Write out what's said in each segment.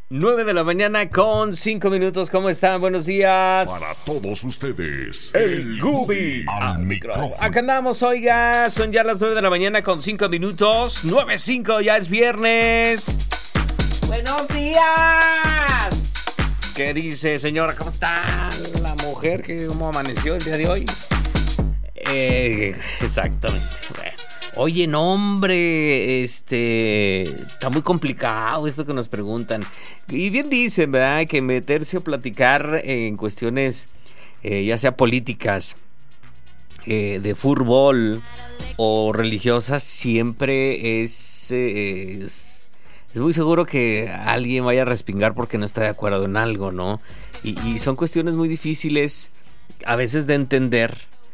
9 de la mañana con 5 minutos. ¿Cómo están? Buenos días. Para todos ustedes, el Gubi al micrófono. Acá andamos, oiga. Son ya las 9 de la mañana con 5 minutos. 9:05, ya es viernes. ¡Buenos días! ¿Qué dice, señora? ¿Cómo está la mujer? ¿Cómo amaneció el día de hoy? Exactamente. Bueno. Oye, no, hombre, está muy complicado esto que nos preguntan. Y bien dicen, ¿verdad? Que meterse o platicar en cuestiones, ya sea políticas, de fútbol o religiosas, siempre es muy seguro que alguien vaya a respingar porque no está de acuerdo en algo, ¿no? Y son cuestiones muy difíciles a veces de entender.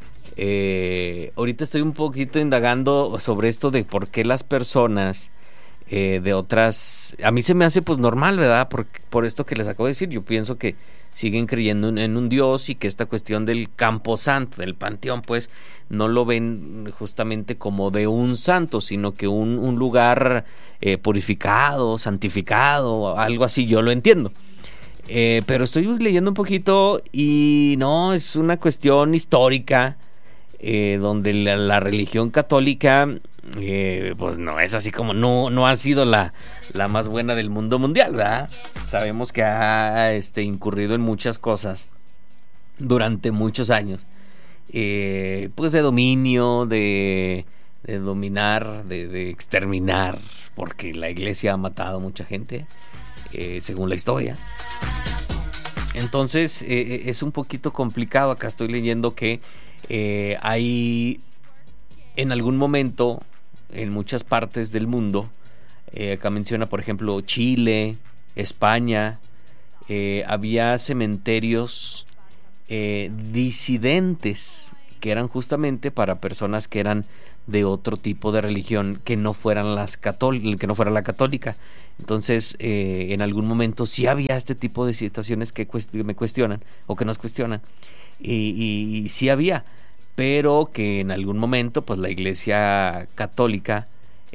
Ahorita estoy un poquito indagando sobre esto de por qué las personas de otras, a mí se me hace pues normal, ¿verdad? Por esto que les acabo de decir, yo pienso que siguen creyendo en un Dios y que esta cuestión del camposanto, del panteón, pues no lo ven justamente como de un santo, sino que un lugar purificado, santificado, algo así, yo lo entiendo. Pero estoy leyendo un poquito y no, es una cuestión histórica. Donde la religión católica pues no es así como no ha sido la más buena del mundo mundial, ¿verdad? Sabemos que ha incurrido en muchas cosas durante muchos años, pues de dominio, de dominar, de exterminar, porque la iglesia ha matado a mucha gente, según la historia. Entonces es un poquito complicado. Acá estoy leyendo que hay en algún momento en muchas partes del mundo, acá menciona por ejemplo Chile, España, había cementerios disidentes que eran justamente para personas que eran de otro tipo de religión que no fueran que no fuera la católica. Entonces en algún momento sí había este tipo de situaciones que me cuestionan o que nos cuestionan. Y sí había, pero que en algún momento pues la Iglesia Católica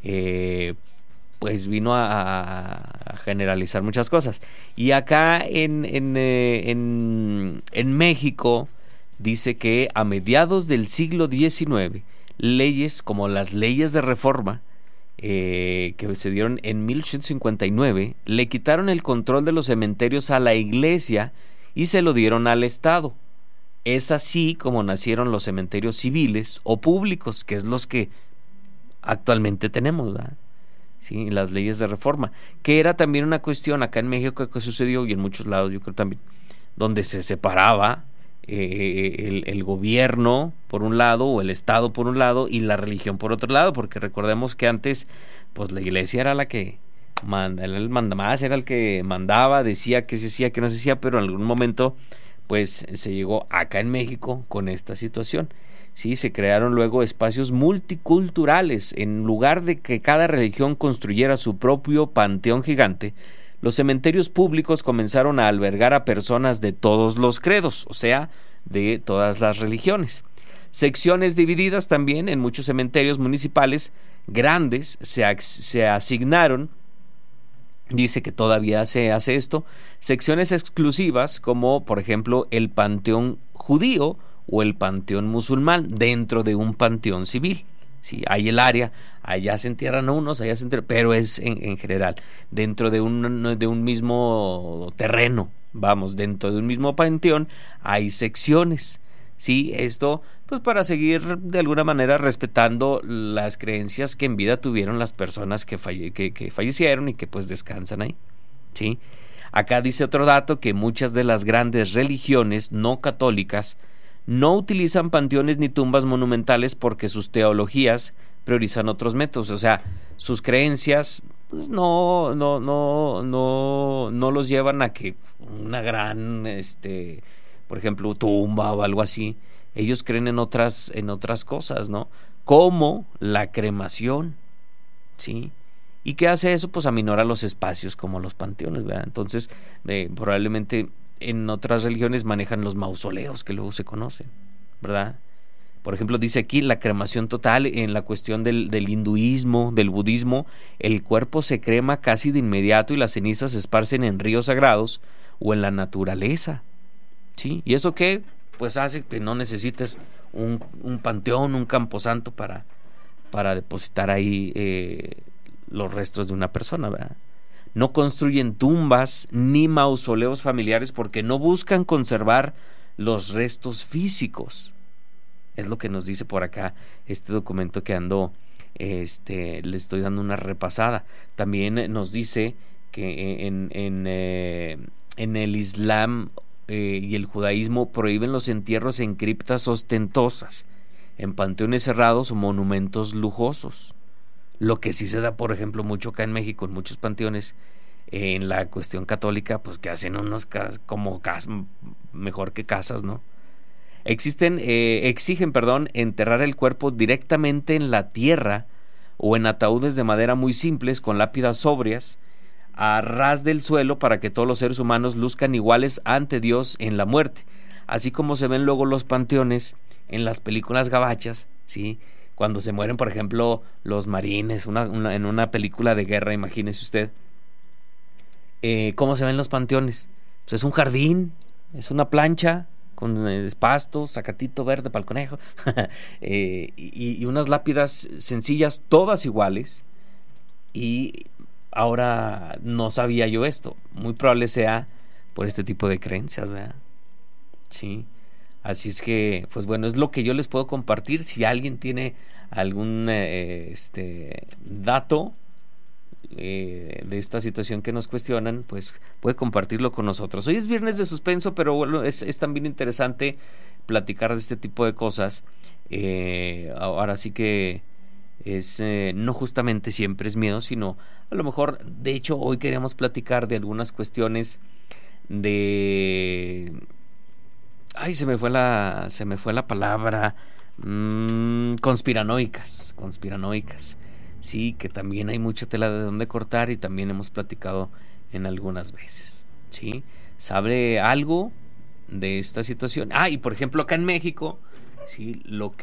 pues vino a generalizar muchas cosas. Y acá en México dice que a mediados del siglo XIX leyes como las leyes de reforma que se dieron en 1859 le quitaron el control de los cementerios a la Iglesia y se lo dieron al Estado. Es así como nacieron los cementerios civiles o públicos, que es los que actualmente tenemos, ¿verdad? Sí, las leyes de reforma, que era también una cuestión acá en México que sucedió y en muchos lados, yo creo también, donde se separaba el gobierno por un lado o el Estado por un lado y la religión por otro lado, porque recordemos que antes pues la iglesia era la que el mandamás, era el que mandaba, decía que se hacía, que no se hacía, pero en algún momento pues se llegó acá en México con esta situación. Sí, se crearon luego espacios multiculturales. En lugar de que cada religión construyera su propio panteón gigante, los cementerios públicos comenzaron a albergar a personas de todos los credos, o sea, de todas las religiones. Secciones divididas también en muchos cementerios municipales grandes se asignaron. Dice que todavía se hace esto, secciones exclusivas como por ejemplo el panteón judío o el panteón musulmán dentro de un panteón civil. Sí, hay el área, allá se entierran unos, allá se entierran, pero es en general, dentro de un mismo terreno, vamos, dentro de un mismo panteón hay secciones. Sí, esto pues para seguir de alguna manera respetando las creencias que en vida tuvieron las personas que fallecieron y que pues descansan ahí. ¿Sí? Acá dice otro dato, que muchas de las grandes religiones no católicas no utilizan panteones ni tumbas monumentales porque sus teologías priorizan otros métodos, o sea, sus creencias pues no los llevan a que una gran por ejemplo, tumba o algo así. Ellos creen en otras cosas, ¿no? Como la cremación, ¿sí? ¿Y qué hace eso? Pues aminora los espacios como los panteones, ¿verdad? Entonces, probablemente en otras religiones manejan los mausoleos que luego se conocen, ¿verdad? Por ejemplo, dice aquí la cremación total. En la cuestión del hinduismo, del budismo, el cuerpo se crema casi de inmediato y las cenizas se esparcen en ríos sagrados o en la naturaleza, ¿sí? ¿Y eso qué? Pues hace que no necesites un panteón, un camposanto para depositar ahí los restos de una persona, ¿verdad? No construyen tumbas ni mausoleos familiares porque no buscan conservar los restos físicos. Es lo que nos dice por acá este documento que le estoy dando una repasada. También nos dice que en el Islam y el judaísmo prohíben los entierros en criptas ostentosas, en panteones cerrados o monumentos lujosos. Lo que sí se da, por ejemplo, mucho acá en México, en muchos panteones, en la cuestión católica, pues que hacen unos mejor que casas, ¿no? Exigen, enterrar el cuerpo directamente en la tierra o en ataúdes de madera muy simples con lápidas sobrias a ras del suelo para que todos los seres humanos luzcan iguales ante Dios en la muerte, así como se ven luego los panteones en las películas gabachas, ¿sí? Cuando se mueren, por ejemplo, los marines, en una película de guerra, imagínese usted, ¿cómo se ven los panteones? Pues es un jardín, es una plancha con pasto, zacatito verde para el conejo, y unas lápidas sencillas, todas iguales. Y ahora no sabía yo esto, muy probable sea por este tipo de creencias, ¿verdad? Sí. Así es que, pues bueno, es lo que yo les puedo compartir. Si alguien tiene algún dato de esta situación que nos cuestionan, pues puede compartirlo con nosotros. Hoy es viernes de suspenso, pero bueno, es también interesante platicar de este tipo de cosas. Ahora sí que no justamente siempre es miedo, sino a lo mejor, de hecho, hoy queríamos platicar de algunas cuestiones de... Ay, se me fue la palabra. Conspiranoicas. Sí, que también hay mucha tela de donde cortar y también hemos platicado en algunas veces. ¿Sí? ¿Sabe algo de esta situación? Y por ejemplo acá en México, sí,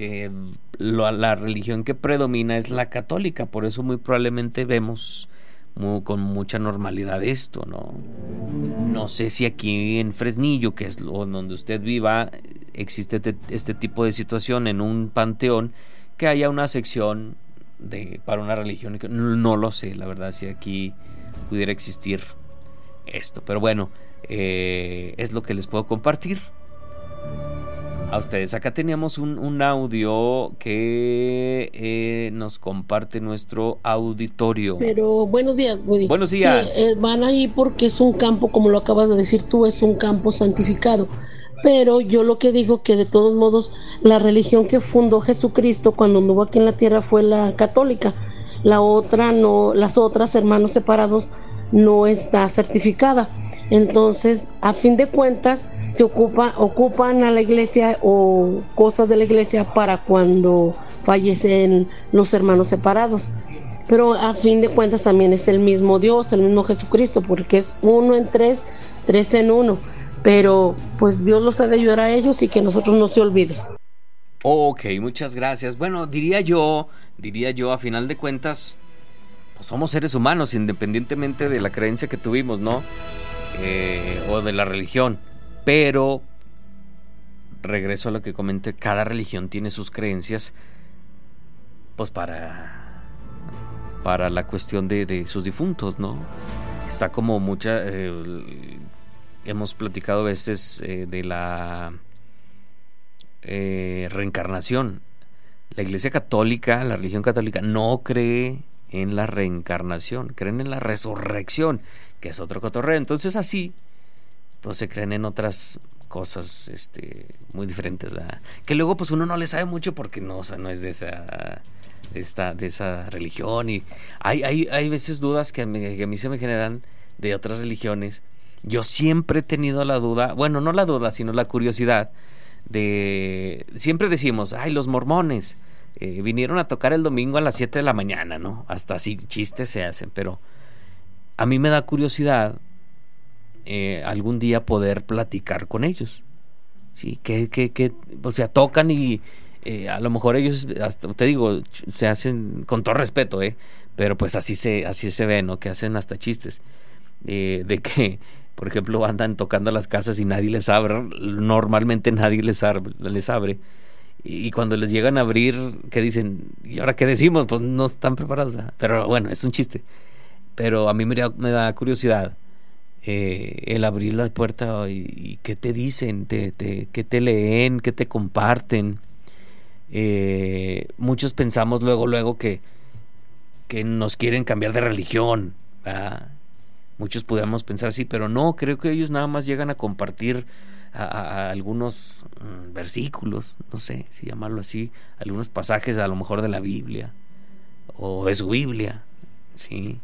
la religión que predomina es la católica, por eso muy probablemente vemos con mucha normalidad esto, ¿no? No sé si aquí en Fresnillo, que es donde usted viva, existe este tipo de situación en un panteón, que haya una sección para una religión. No lo sé, la verdad, si aquí pudiera existir esto, pero bueno, es lo que les puedo compartir a ustedes. Acá teníamos un audio que nos comparte nuestro auditorio. Pero buenos días, Woody. Buenos días. Sí, van ahí porque es un campo, como lo acabas de decir tú, es un campo santificado. Pero yo lo que digo que de todos modos la religión que fundó Jesucristo cuando anduvo aquí en la tierra fue la católica. La otra no, las otras, hermanos separados, no está certificada. Entonces, a fin de cuentas, se ocupan a la iglesia o cosas de la iglesia para cuando fallecen los hermanos separados. Pero a fin de cuentas también es el mismo Dios, el mismo Jesucristo, porque es uno en tres, tres en uno. Pero pues Dios los ha de ayudar a ellos y que nosotros no se olvide. Ok, muchas gracias. Bueno, diría yo, a final de cuentas, pues somos seres humanos, independientemente de la creencia que tuvimos, ¿no? O de la religión. Pero, regreso a lo que comenté, cada religión tiene sus creencias, pues para la cuestión de sus difuntos, ¿no? Está como hemos platicado a veces de la reencarnación. La Iglesia Católica, la religión católica, no cree en la reencarnación, creen en la resurrección, que es otro cotorreo. Entonces así, pues se creen en otras cosas muy diferentes, ¿verdad? Que luego pues uno no le sabe mucho porque no es de esa religión. Y hay veces dudas que a mí se me generan de otras religiones. Yo siempre he tenido la duda, bueno, no la duda, sino la curiosidad siempre decimos, los mormones vinieron a tocar el domingo a las 7 de la mañana, ¿no? Hasta así chistes se hacen, pero a mí me da curiosidad algún día poder platicar con ellos, ¿sí? Que o sea, tocan y A lo mejor ellos, hasta te digo, se hacen con todo respeto, pero pues así se ve, ¿no? Que hacen hasta chistes de que, por ejemplo, andan tocando las casas y nadie les abre. Normalmente nadie les abre. Y cuando les llegan a abrir, ¿qué dicen? ¿Y ahora qué decimos? Pues no están preparados, ¿verdad? Pero bueno, es un chiste. Pero a mí me da curiosidad el abrir la puerta y qué te dicen, qué te leen, qué te comparten. Muchos pensamos luego que nos quieren cambiar de religión, ¿verdad? Muchos podemos pensar así, pero no, creo que ellos nada más llegan a compartir a algunos versículos, no sé si llamarlo así, algunos pasajes a lo mejor de la Biblia o de su Biblia, ¿sí?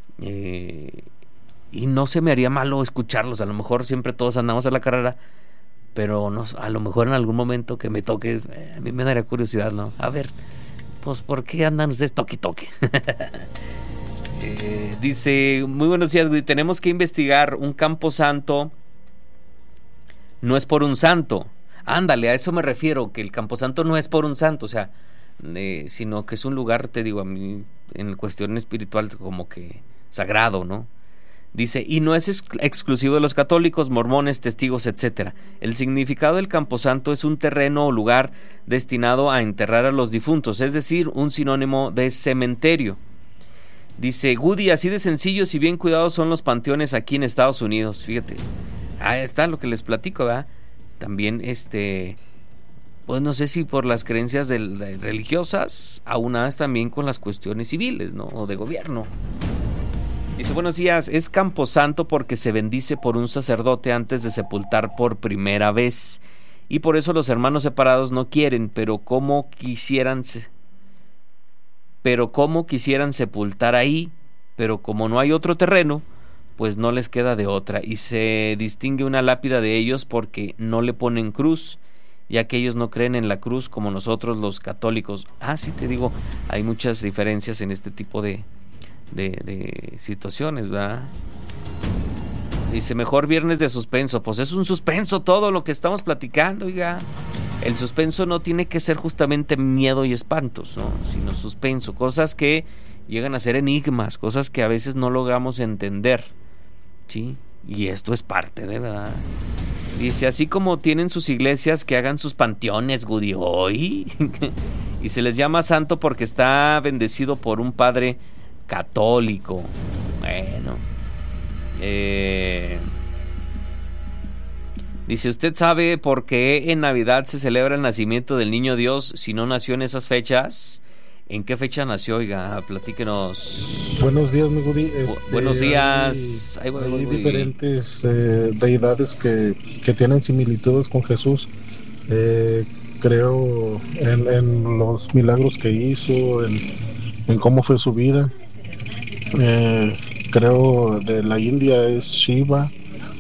Y no se me haría malo escucharlos. A lo mejor siempre todos andamos a la carrera, pero a lo mejor en algún momento que me toque, a mí me daría curiosidad, ¿no? A ver, pues ¿por qué andan ustedes toque? Dice, muy buenos días, güey. Tenemos que investigar un camposanto. No es por un santo. Ándale, a eso me refiero, que el camposanto no es por un santo, o sea, sino que es un lugar, te digo, a mí, en cuestión espiritual, como que sagrado, ¿no? Dice, y no es exclusivo de los católicos, mormones, testigos, etcétera. El significado del camposanto es un terreno o lugar destinado a enterrar a los difuntos, es decir, un sinónimo de cementerio. Dice, Goody, así de sencillos y bien cuidados son los panteones aquí en Estados Unidos. Fíjate, ahí está lo que les platico, ¿verdad? También, pues no sé si por las creencias religiosas, aunadas también con las cuestiones civiles, ¿no? O de gobierno. Dice, buenos días, es camposanto porque se bendice por un sacerdote antes de sepultar por primera vez. Y por eso los hermanos separados no quieren, pero como quisieran sepultar ahí, pero como no hay otro terreno, pues no les queda de otra. Y se distingue una lápida de ellos porque no le ponen cruz, ya que ellos no creen en la cruz como nosotros los católicos. Sí te digo, hay muchas diferencias en este tipo de situaciones, ¿verdad? Dice, mejor viernes de suspenso. Pues es un suspenso todo lo que estamos platicando, oiga. El suspenso no tiene que ser justamente miedo y espantos, ¿no? Sino suspenso, cosas que llegan a ser enigmas, cosas que a veces no logramos entender, ¿sí? Y esto es parte de, ¿verdad? Dice, así como tienen sus iglesias, que hagan sus panteones, Goody, hoy. Y se les llama santo porque está bendecido por un padre católico. Bueno, dice, ¿usted sabe por qué en Navidad se celebra el nacimiento del niño Dios si no nació en esas fechas? ¿En qué fecha nació? Oiga, platíquenos. Buenos días, mi Goody. Buenos días. Hay diferentes deidades que tienen similitudes con Jesús. Creo en los milagros que hizo, en cómo fue su vida. Creo de la India es Shiva,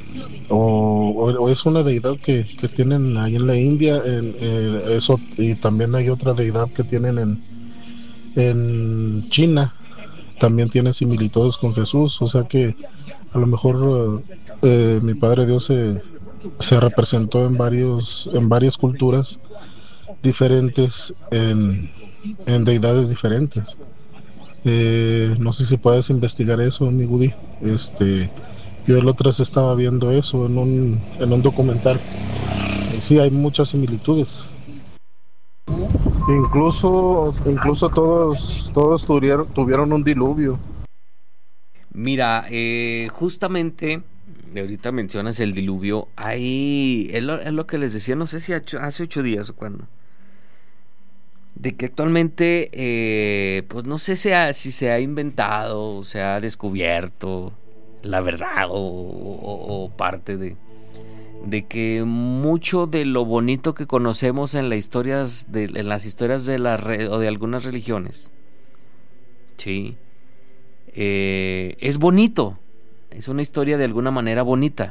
o es una deidad que tienen ahí en la India, eso, y también hay otra deidad que tienen en China, también tiene similitudes con Jesús, o sea que a lo mejor mi Padre Dios se representó en varias culturas diferentes, en deidades diferentes. No sé si puedes investigar eso, mi Woody. Yo el otro día estaba viendo eso en un documental. Y sí, hay muchas similitudes. Incluso todos tuvieron un diluvio. Mira, justamente, ahorita mencionas el diluvio. Ahí es lo que les decía, no sé si hace 8 días o cuándo. De que actualmente, pues no sé si se ha inventado o se ha descubierto la verdad o parte de que mucho de lo bonito que conocemos en las historias de o de algunas religiones, sí, es bonito, es una historia de alguna manera bonita.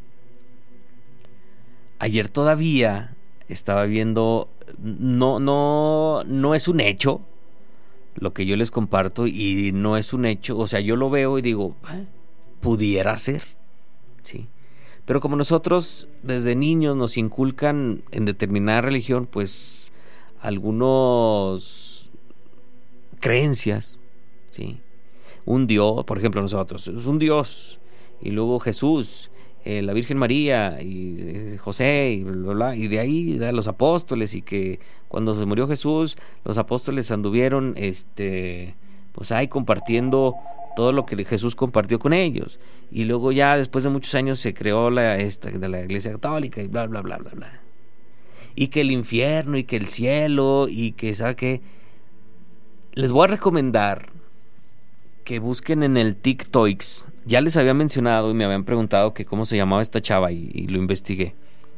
Ayer todavía estaba viendo, no es un hecho lo que yo les comparto, y no es un hecho, o sea, yo lo veo y digo, pudiera ser, sí. Pero como nosotros desde niños nos inculcan en determinada religión, pues algunos creencias, ¿sí? Un Dios, por ejemplo, nosotros, es un Dios, y luego Jesús, la Virgen María, y José, y bla, bla, bla, y de ahí los apóstoles, y que cuando se murió Jesús, los apóstoles anduvieron, pues ahí compartiendo todo lo que Jesús compartió con ellos, y luego ya después de muchos años se creó de la Iglesia Católica, y bla, bla, bla, bla, bla, y que el infierno, y que el cielo, y que, ¿sabe qué? Les voy a recomendar que busquen en el TikTok. Ya les había mencionado y me habían preguntado que cómo se llamaba esta chava y lo investigué.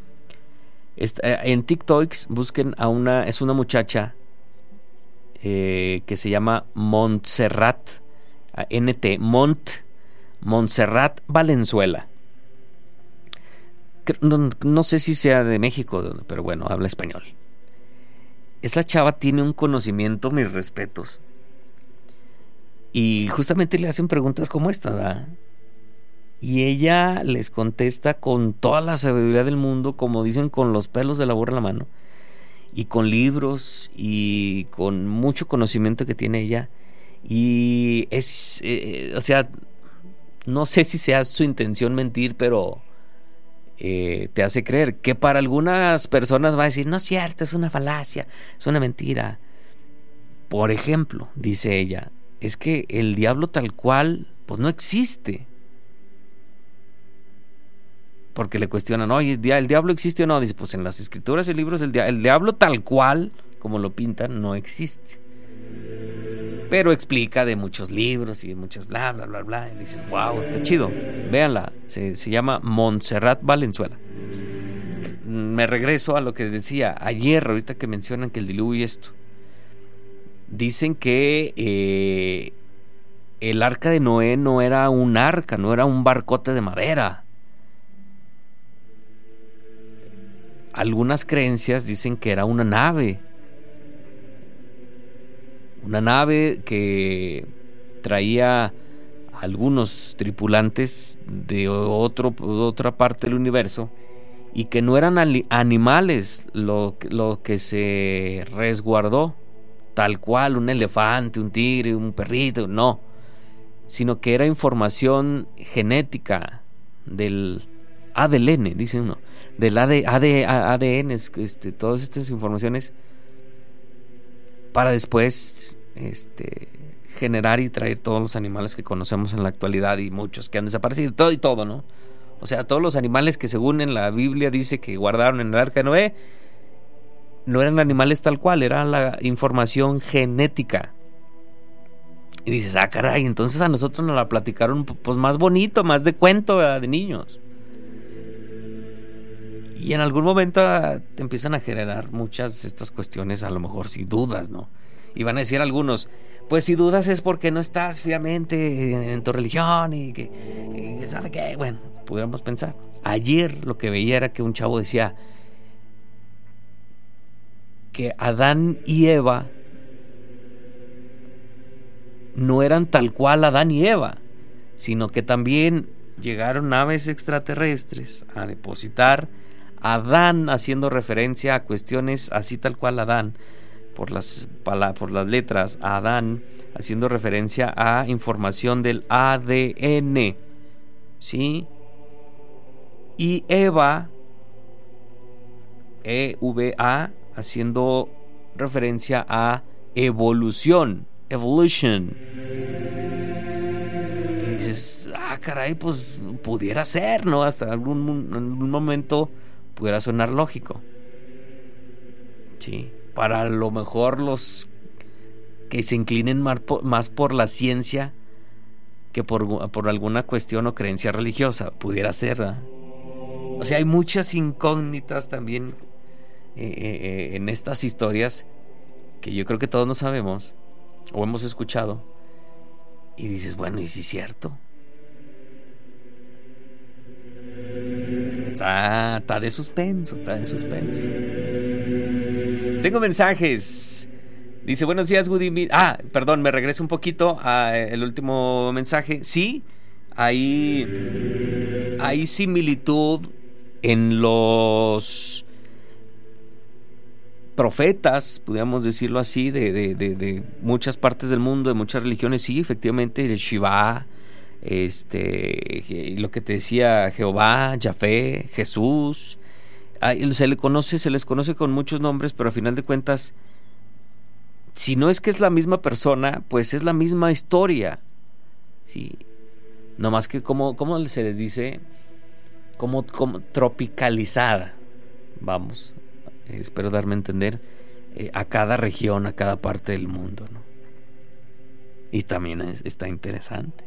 En TikTok busquen es una muchacha que se llama Montserrat, Montserrat Valenzuela. No sé si sea de México, pero bueno, habla español. Esa chava tiene un conocimiento, mis respetos. Y justamente le hacen preguntas como esta, ¿verdad? Y ella les contesta con toda la sabiduría del mundo, como dicen, con los pelos de la burra en la mano, y con libros, y con mucho conocimiento que tiene ella. Y es, o sea, no sé si sea su intención mentir, pero te hace creer que para algunas personas va a decir, no es cierto, es una falacia, es una mentira. Por ejemplo, dice ella, es que el diablo tal cual, pues no existe. Porque le cuestionan, oye, ¿el diablo existe o no? Dice, pues en las escrituras y libros el diablo tal cual, como lo pintan, no existe. Pero explica de muchos libros y de muchas bla, bla, bla, bla. Y dices, wow, está chido. Véanla, se llama Montserrat Valenzuela. Me regreso a lo que decía ayer, ahorita que mencionan que el diluvio y esto. Dicen que el arca de Noé no era un arca, no era un barcote de madera. Algunas creencias dicen que era una nave que traía algunos tripulantes de otra parte del universo, y que no eran animales lo que se resguardó tal cual, un elefante, un tigre, un perrito, no, sino que era información genética del ADN, dice uno, del ADN, todas estas informaciones, para después generar y traer todos los animales que conocemos en la actualidad, y muchos que han desaparecido, todo, ¿no? O sea, todos los animales que según en la Biblia dice que guardaron en el arca de Noé, no eran animales tal cual, era la información genética. Y dices, caray, entonces a nosotros nos la platicaron pues más bonito, más de cuento, ¿verdad? De niños. Y en algún momento te empiezan a generar muchas de estas cuestiones, a lo mejor si dudas, ¿no? Y van a decir algunos, pues si dudas es porque no estás fielmente en tu religión y que ¿sabe qué? Bueno, pudiéramos pensar. Ayer lo que veía era que un chavo decía que Adán y Eva no eran tal cual Adán y Eva, sino que también llegaron naves extraterrestres a depositar Adán, haciendo referencia a cuestiones así tal cual Adán, por las letras Adán, haciendo referencia a información del ADN, ¿sí? Y Eva, EVA, haciendo referencia a evolution. Y dices, caray, pues pudiera ser, ¿no? Hasta algún momento pudiera sonar lógico, sí, para lo mejor los que se inclinen más por la ciencia que por alguna cuestión o creencia religiosa, pudiera ser, ¿verdad? O sea, hay muchas incógnitas también en estas historias que yo creo que todos no sabemos o hemos escuchado, y dices, bueno, ¿y si es cierto? Está de suspenso, Tengo mensajes. Dice, buenos días, Woody. Perdón, me regreso un poquito a el último mensaje. Sí, hay similitud en los profetas, podríamos decirlo así, de muchas partes del mundo, de muchas religiones. Sí, efectivamente, el Shiva, lo que te decía, Jehová, Yahvé, Jesús. Se les conoce con muchos nombres, pero a final de cuentas, si no es que es la misma persona, pues es la misma historia. Sí. No más que como se les dice, como tropicalizada, vamos, espero darme a entender, a cada región, a cada parte del mundo, ¿no? Y también está interesante.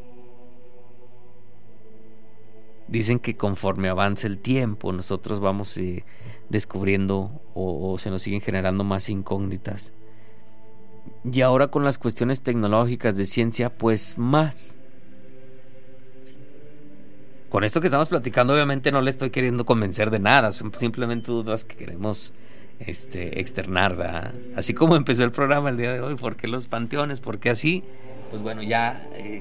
Dicen que conforme avanza el tiempo, nosotros vamos descubriendo o se nos siguen generando más incógnitas. Y ahora con las cuestiones tecnológicas de ciencia, pues más. Con esto que estamos platicando, obviamente no le estoy queriendo convencer de nada, son simplemente dudas que queremos externar, ¿verdad? Así como empezó el programa el día de hoy, ¿por qué los panteones? ¿Por qué así? Pues bueno, ya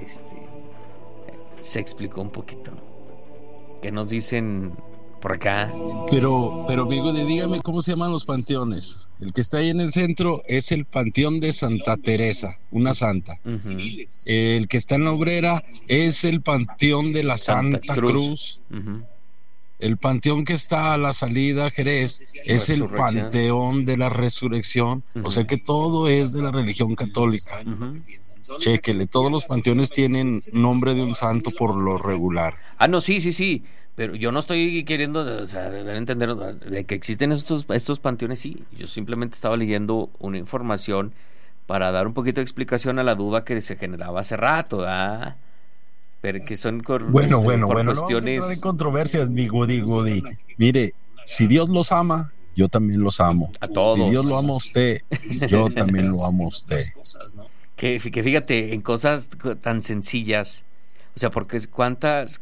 se explicó un poquito, ¿no? ¿Qué nos dicen por acá? Pero Bigode, dígame cómo se llaman los panteones. El que está ahí en el centro es el Panteón de Santa Teresa, una santa. Uh-huh. El que está en la Obrera es el Panteón de la Santa Cruz. Uh-huh. El panteón que está a la salida Jerez es el Panteón de la Resurrección. Uh-huh. O sea que todo es de la religión católica. Uh-huh. Chéquele, todos los panteones tienen nombre de un santo por lo regular. No, sí. Pero yo no estoy queriendo dar a entender de que existen estos panteones, sí. Yo simplemente estaba leyendo una información para dar un poquito de explicación a la duda que se generaba hace rato, ¿verdad? Pero que son por bueno, cuestiones... No hay controversias, mi Gudi. Mire, si Dios los ama, yo también los amo. A todos. Si Dios lo ama a usted, yo también lo amo a usted. Que fíjate, en cosas tan sencillas... O sea, porque cuántas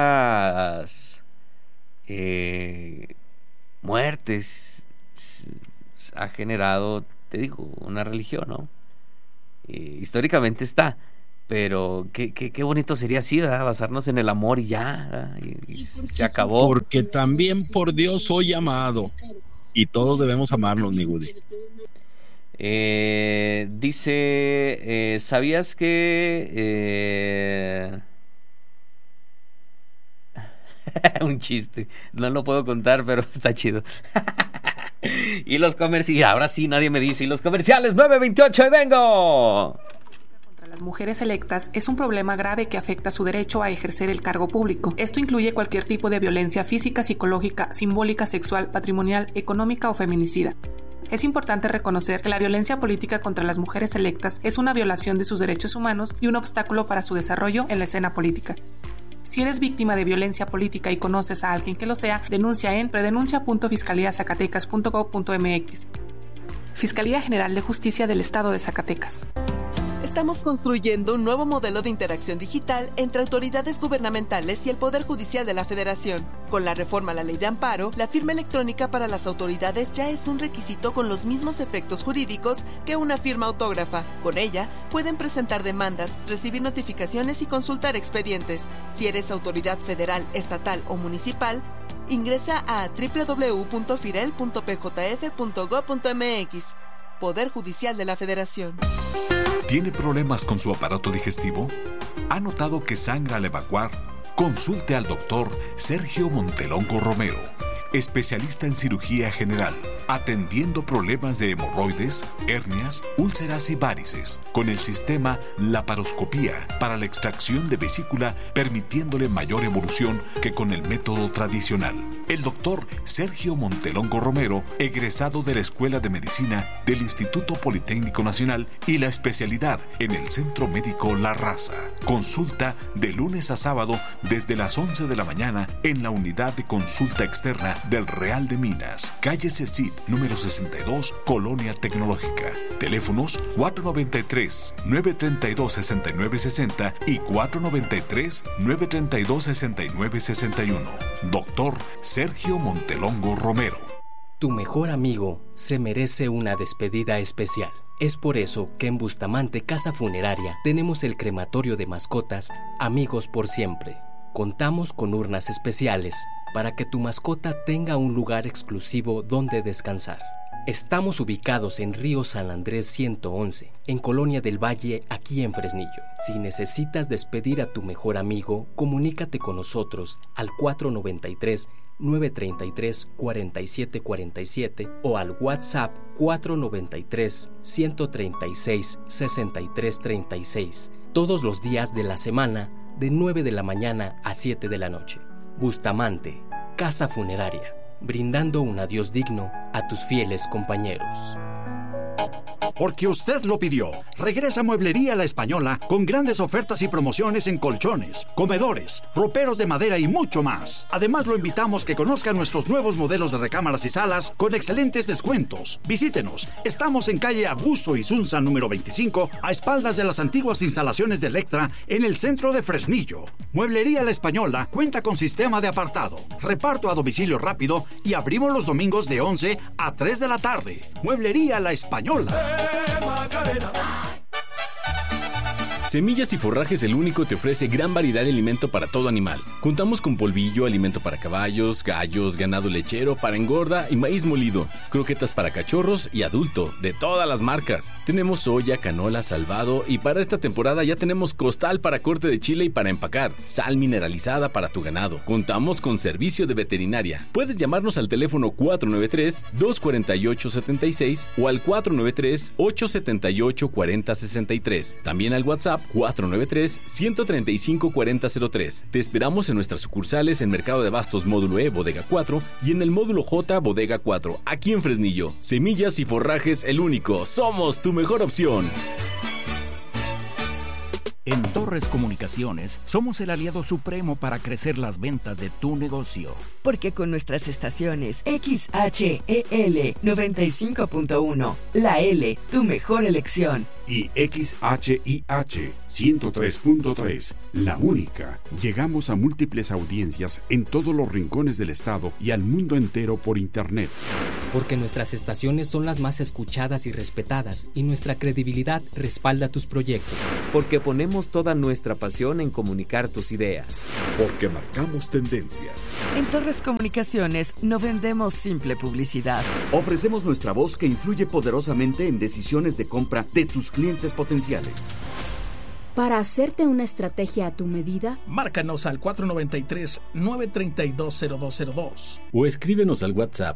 muertes ha generado, te digo, una religión, ¿no? Históricamente está, pero qué bonito sería así, ¿verdad? Basarnos en el amor y ya, y se acabó. Porque también por Dios soy amado y todos debemos amarnos, mi Woody. Dice, ¿sabías que... un chiste, no lo puedo contar, pero está chido. Y los comerciales, ahora sí nadie me dice, y los comerciales 9:28 y vengo. Contra las mujeres electas es un problema grave que afecta su derecho a ejercer el cargo público. Esto incluye cualquier tipo de violencia física, psicológica, simbólica, sexual, patrimonial, económica o feminicida. Es importante reconocer que la violencia política contra las mujeres electas es una violación de sus derechos humanos y un obstáculo para su desarrollo en la escena política. Si eres víctima de violencia política y conoces a alguien que lo sea, denuncia en predenuncia.fiscaliazacatecas.gov.mx. Fiscalía General de Justicia del Estado de Zacatecas. Estamos construyendo un nuevo modelo de interacción digital entre autoridades gubernamentales y el Poder Judicial de la Federación. Con la reforma a la Ley de Amparo, la firma electrónica para las autoridades ya es un requisito con los mismos efectos jurídicos que una firma autógrafa. Con ella, pueden presentar demandas, recibir notificaciones y consultar expedientes. Si eres autoridad federal, estatal o municipal, ingresa a www.firel.pjf.gov.mx. Poder Judicial de la Federación. ¿Tiene problemas con su aparato digestivo? ¿Ha notado que sangra al evacuar? Consulte al doctor Sergio Montelongo Romero, especialista en cirugía general, atendiendo problemas de hemorroides, hernias, úlceras y varices, con el sistema laparoscopía para la extracción de vesícula, permitiéndole mayor evolución que con el método tradicional. El doctor Sergio Montelongo Romero, egresado de la Escuela de Medicina del Instituto Politécnico Nacional y la especialidad en el Centro Médico La Raza. Consulta de lunes a sábado desde las 11 de la mañana en la unidad de consulta externa del Real de Minas, calle Cecit, número 62, Colonia Tecnológica. Teléfonos 493-932-6960 y 493-932-6961. Doctor Sergio Montelongo Romero. Tu mejor amigo se merece una despedida especial. Es por eso que en Bustamante Casa Funeraria tenemos el crematorio de mascotas Amigos por Siempre. Contamos con urnas especiales para que tu mascota tenga un lugar exclusivo donde descansar. Estamos ubicados en Río San Andrés 111, en Colonia del Valle, aquí en Fresnillo. Si necesitas despedir a tu mejor amigo, comunícate con nosotros al 493-933-4747 o al WhatsApp 493-136-6336, todos los días de la semana, de 9 de la mañana a 7 de la noche. Bustamante, Casa Funeraria, brindando un adiós digno a tus fieles compañeros. Porque usted lo pidió. Regresa Mueblería La Española con grandes ofertas y promociones en colchones, comedores, roperos de madera y mucho más. Además, lo invitamos que conozca nuestros nuevos modelos de recámaras y salas con excelentes descuentos. Visítenos. Estamos en calle Augusto Isunza número 25, a espaldas de las antiguas instalaciones de Electra, en el centro de Fresnillo. Mueblería La Española cuenta con sistema de apartado, reparto a domicilio rápido y abrimos los domingos de 11 a 3 de la tarde. Mueblería La Española. Semillas y Forrajes El Único te ofrece gran variedad de alimento para todo animal. Contamos con polvillo, alimento para caballos, gallos, ganado lechero, para engorda y maíz molido, croquetas para cachorros y adulto, de todas las marcas. Tenemos soya, canola, salvado y para esta temporada ya tenemos costal para corte de chile y para empacar, sal mineralizada para tu ganado. Contamos con servicio de veterinaria. Puedes llamarnos al teléfono 493-248-76 o al 493-878-4063. También al WhatsApp 493-135-4003. Te esperamos en nuestras sucursales en Mercado de Abastos Módulo E, Bodega 4 y en el Módulo J, Bodega 4, aquí en Fresnillo. Semillas y Forrajes El Único. Somos tu mejor opción. En Torres Comunicaciones somos el aliado supremo para crecer las ventas de tu negocio. Porque con nuestras estaciones XHEL 95.1, la L, tu mejor elección. Y XHIH 103.3, la única. Llegamos a múltiples audiencias en todos los rincones del estado y al mundo entero por internet. Porque nuestras estaciones son las más escuchadas y respetadas y nuestra credibilidad respalda tus proyectos. Porque ponemos toda nuestra pasión en comunicar tus ideas. Porque marcamos tendencia. En Torres Comunicaciones no vendemos simple publicidad. Ofrecemos nuestra voz que influye poderosamente en decisiones de compra de tus clientes potenciales. Para hacerte una estrategia a tu medida, márcanos al 493-932-0202 o escríbenos al WhatsApp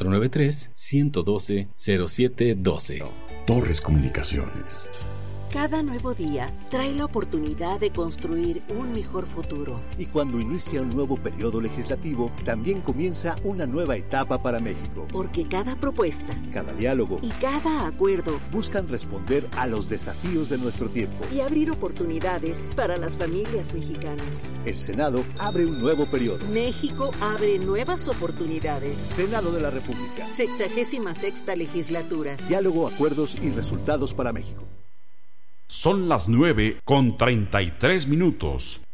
493-112-0712. Torres Comunicaciones. Cada nuevo día trae la oportunidad de construir un mejor futuro. Y cuando inicia un nuevo periodo legislativo, también comienza una nueva etapa para México. Porque cada propuesta, cada diálogo y cada acuerdo buscan responder a los desafíos de nuestro tiempo y abrir oportunidades para las familias mexicanas. El Senado abre un nuevo periodo. México abre nuevas oportunidades. Senado de la República. 66ª legislatura. Diálogo, acuerdos y resultados para México. Son las 9:33.